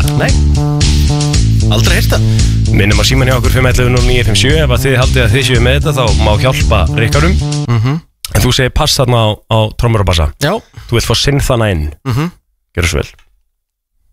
Nei, aldrei heyrt það. Minnum að síman hjá okkur 511-0957. Ef að þið haldið að þið séu með þetta þá má hjálpa Ríkharðum. En þú segir pass þarna á trommur og bassa. Já. Þú vilt fá synþana inn. Gjörðu svo vel.